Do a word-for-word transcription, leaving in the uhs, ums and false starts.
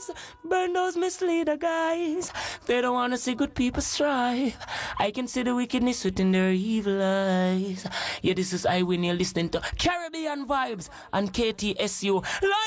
eyes. Burn those misleader guys. They don't wanna see good people strive. I can see the wickedness within their evil eyes. Yeah, this is I when you're listening to Caribbean Vibes on K T S U.